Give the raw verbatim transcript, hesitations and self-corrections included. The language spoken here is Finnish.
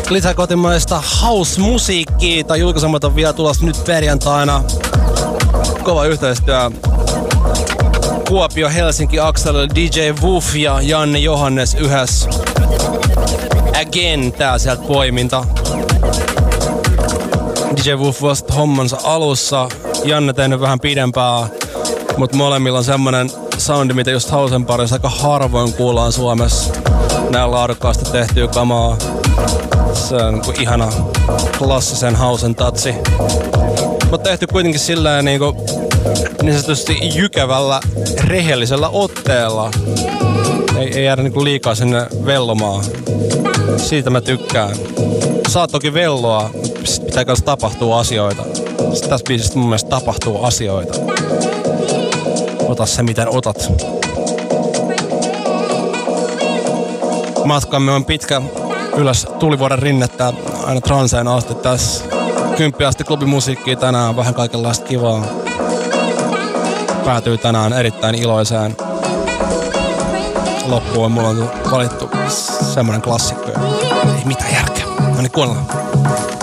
Lisää kotimaista house-musiikkia tai julkaisemat on vielä tulossa nyt perjantaina. Kova yhteistyö Kuopio-Helsinki-akselilla D J Woof ja Janne Johannes yhdessä. Again, tää sieltä poiminta. D J Woof vasta hommansa alussa. Janne tehnyt vähän pidempää, mutta molemmilla on semmonen soundi, mitä just housen parissa aika harvoin kuullaan Suomessa. Näin laadukkaasti tehtyä kamaa. Se on niinku ihana klassisen housen tatsi. Mutta tehty kuitenkin silleen niinku niin sanotusti jykevällä, rehellisellä otteella. Ei, ei jäädä niinku liikaa sinne vellomaan. Siitä mä tykkään. Saat toki velloa, mutta pitää kanssa tapahtua asioita. Sitten tässä biisissä mun mielestä tapahtuu asioita. Ota se miten otat. Matkamme on pitkä ylös tulivuoren rinnettä aina transeen asti tässä. Kymppi asti klubimusiikkia tänään, vähän kaikenlaista kivaa. Päätyy tänään erittäin iloiseen loppuun. Mulla on valittu semmonen klassikko. Ei mitään järkeä. No niin, kuunnellaan.